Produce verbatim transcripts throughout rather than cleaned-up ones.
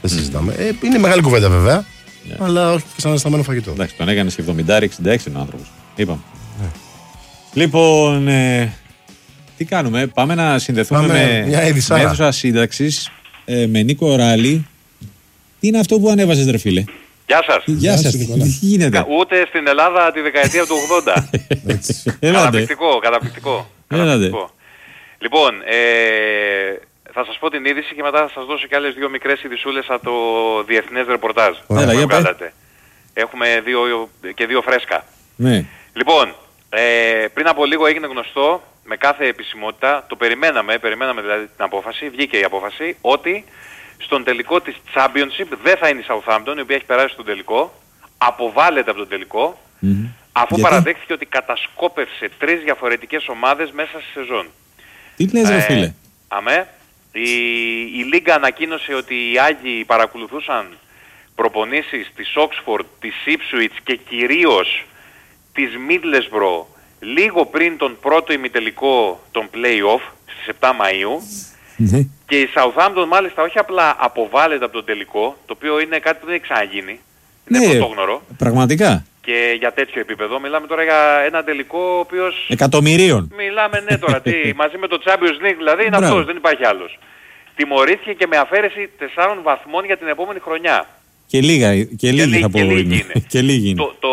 Δεν συζητάμε. Ε, είναι μεγάλη κουβέντα βέβαια. Yeah. Αλλά όχι και σαν ανασταμένο φαγητό. Εντάξει, τον έκανε εβδομήντα εξήντα έξι ο άνθρωπος. Είπαμε. Yeah. Λοιπόν, ε, τι κάνουμε, πάμε να συνδεθούμε πάμε με αίθουσα σύνταξης ε, με Νίκο Ράλη. Τι είναι αυτό που ανέβασες, ρε φίλε? Γεια σας. Γεια σας. Τι γίνεται? Ούτε στην Ελλάδα τη δεκαετία του ογδόντα. Καταπληκτικό, καταπληκτικό. καταπληκτικό. Λοιπόν, ε, θα σας πω την είδηση και μετά θα σας δώσω και άλλες δύο μικρές ειδησούλες από το διεθνές ρεπορτάζ. Έλα, για πες. Έχουμε δύο, και δύο φρέσκα. Ναι. Λοιπόν, ε, πριν από λίγο έγινε γνωστό με κάθε επισημότητα, το περιμέναμε, περιμέναμε δηλαδή την απόφαση, βγήκε η απόφαση, ότι στον τελικό της Championship δεν θα είναι η Southampton, η οποία έχει περάσει στον τελικό, αποβάλλεται από τον τελικό, mm-hmm. αφού Γιατί? παραδέχθηκε ότι κατασκόπευσε τρεις διαφορετικές ομάδες μέσα στη σεζόν. Τι λες, ρε φίλε? Αμέ, η, η Λίγκα ανακοίνωσε ότι οι Άγιοι παρακολουθούσαν προπονήσεις της Oxford, της Ipswich και κυρίως της Middlesbrough λίγο πριν τον πρώτο ημιτελικό των play-off στις επτά Μαΐου. Mm-hmm. Και η Southampton μάλιστα όχι απλά αποβάλλεται από τον τελικό, το οποίο είναι κάτι που δεν έχει ξαναγίνει. Είναι ναι, πρωτόγνωρο. Πραγματικά. Και για τέτοιο επίπεδο μιλάμε τώρα για ένα τελικό ο οποίος... εκατομμυρίων. Μιλάμε ναι τώρα, τι, μαζί με το Champions League δηλαδή είναι Μπράβο. αυτός, δεν υπάρχει άλλος. Τιμωρήθηκε και με αφαίρεση τεσσάρων βαθμών για την επόμενη χρονιά. Και λίγα, και λίγη θα πω είναι. Και λίγη είναι. Το, το...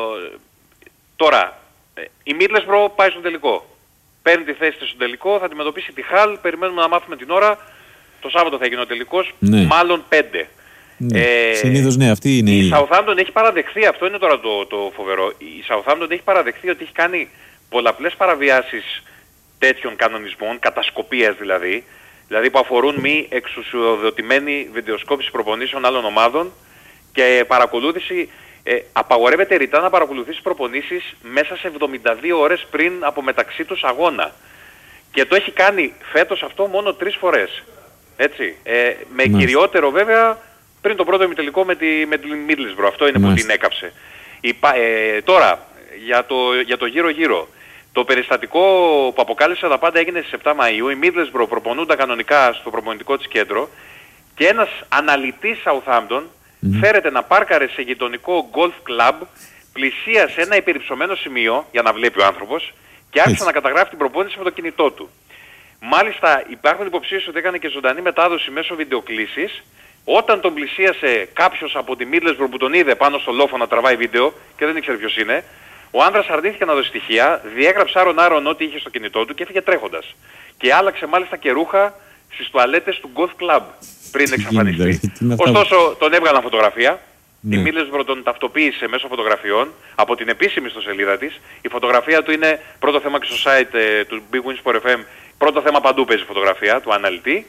Τώρα, η Middlesbrough πάει στον τελικό. Παίρνει τη θέση της στον τελικό, θα αντιμετωπίσει τη Χαλ, περιμένουμε να μάθουμε την ώρα. Το Σάββατο θα γίνει ο τελικός, ναι. μάλλον πέντε. Ναι. Ε, Συνήθως ναι, αυτή είναι η... Η Southampton έχει παραδεχθεί, αυτό είναι τώρα το, το φοβερό, η Southampton έχει παραδεχθεί ότι έχει κάνει πολλαπλές παραβιάσεις τέτοιων κανονισμών, κατασκοπίας δηλαδή, δηλαδή που αφορούν μη εξουσιοδοτημένη βιντεοσκόπηση προπονήσεων άλλων ομάδων και παρακολούθηση. Ε, απαγορεύεται ρητά να παρακολουθήσει προπονήσεις μέσα σε εβδομήντα δύο ώρες πριν από μεταξύ τους αγώνα. Και το έχει κάνει φέτος αυτό μόνο τρεις φορές. Έτσι. Ε, με Μάλιστα. κυριότερο βέβαια πριν το πρώτο ημιτελικό με, τη, με την Middlesbrough. Αυτό είναι Μάλιστα. που την έκαψε. Η, ε, τώρα, για το, για το γύρω-γύρω. Το περιστατικό που αποκάλυψε τα πάντα έγινε στις επτά Μαΐου. Η Middlesbrough προπονούνταν κανονικά στο προπονητικό της κέντρο και ένας αναλυτής Southampton Mm-hmm. φέρεται να πάρκαρε σε γειτονικό golf club, πλησίασε ένα υπερυψωμένο σημείο για να βλέπει ο άνθρωπος και άρχισε Έτσι. να καταγράφει την προπόνηση με το κινητό του. Μάλιστα υπάρχουν υποψίες ότι έκανε και ζωντανή μετάδοση μέσω βιντεοκλήσης. Όταν τον πλησίασε κάποιος από τη Middlesbrough που τον είδε πάνω στο λόφο να τραβάει βίντεο και δεν ήξερε ποιος είναι, ο άνδρας αρνήθηκε να δώσει στοιχεία, διέγραψε άρον-άρον ό,τι είχε στο κινητό του και έφυγε τρέχοντας. Και άλλαξε μάλιστα και ρούχα στις τουαλέτες του golf club πριν εξαφανιστεί. Ωστόσο τον έβγαλαν φωτογραφία, ναι. η Middlesbrough τον ταυτοποίησε μέσω φωτογραφιών από την επίσημη ιστοσελίδα της. Η φωτογραφία του είναι πρώτο θέμα και στο site ε, του Big Win Sport εφ εμ, πρώτο θέμα παντού παίζει φωτογραφία του αναλυτή.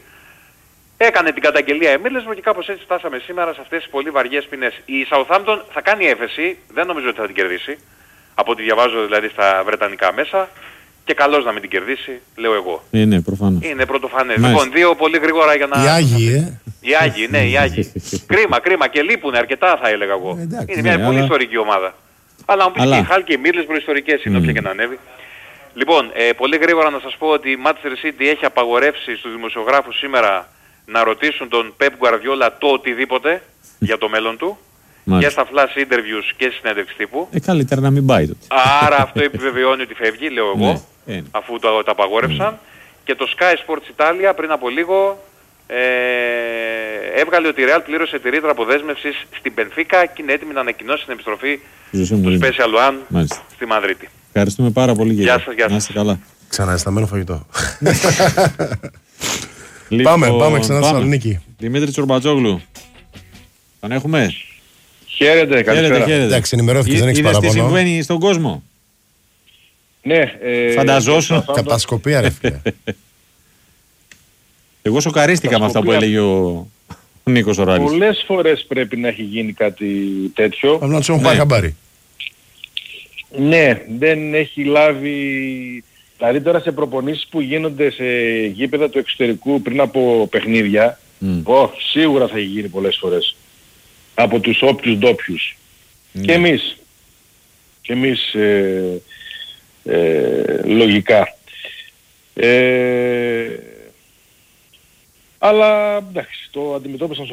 Έκανε την καταγγελία η Middlesbrough και κάπως έτσι φτάσαμε σήμερα σε αυτές τις πολύ βαριές ποινές. Η Southampton θα κάνει έφεση, δεν νομίζω ότι θα την κερδίσει, από ό,τι διαβάζω δηλαδή στα βρετανικά μέσα. Και καλώς να μην την κερδίσει, λέω εγώ. Ε, ναι, προφανώς. Είναι πρωτοφανές. Λοιπόν, δύο πολύ γρήγορα για να... Οι Άγιοι, ε. Οι Άγιοι, ναι, οι Άγιοι. κρίμα, κρίμα και λείπουνε αρκετά θα έλεγα εγώ. Ε, εντάξει, είναι μια ναι, πολύ αλλά... ιστορική ομάδα. Αλλά μου πεις αλλά... και η Χαλ και οι Middlesbrough ιστορικές είναι, mm. όποια και να ανέβει. Λοιπόν, ε, πολύ γρήγορα να σας πω ότι η Manchester City έχει απαγορεύσει στους δημοσιογράφους σήμερα να ρωτήσουν τον Pep Guardiola το οτιδήποτε για το μέλλον του. Μάλιστα. Και στα flash interviews και στη συνέντευξη τύπου. Ε, καλύτερα να μην πάει τότε. Άρα αυτό επιβεβαιώνει ότι φεύγει, λέω εγώ, ναι, αφού το, το απαγόρευσαν. Ναι. Και το Sky Sports Italia πριν από λίγο ε, έβγαλε ότι η Real πλήρωσε τη ρήτρα αποδέσμευσης στην Benfica και είναι έτοιμη να ανακοινώσει την επιστροφή του Special One Μάλιστα. στη Μαδρίτη. Ευχαριστούμε πάρα πολύ. Γεια σας, γεια σας. Καλά. Ξαναεσταμένο φαγητό. Λοιπόν, πάμε, πάμε ξανά στη Θεσσαλονίκη. Δημήτρη Τσορμπατζόγλου. Τον έχουμε. Χαίρετε, καλησπέρα. Εντάξει, ενημερώθηκες, δεν έχεις παραπονό. Είδες τι συμβαίνει στον κόσμο. Ναι. Ε, Φανταζόσου. Κατασκοπία ρε φίλε. Εγώ σοκαρίστηκα με αυτά που έλεγε ο Νίκος Ράλης. Πολλές φορές πρέπει να έχει γίνει κάτι τέτοιο. Απλά να τους έχουν πάρει χαμπάρι. Ναι, δεν έχει λάβει... Δηλαδή τώρα σε προπονήσεις που γίνονται σε γήπεδα του εξωτερικού πριν από παιχνίδια, mm. oh, σίγουρα θα έχει γίνει πολλές φορές. Από τους όποιους ντόπιους. Mm. Και εμείς. Και εμείς ε, ε, λογικά. Ε, αλλά εντάξει, το αντιμετώπισαν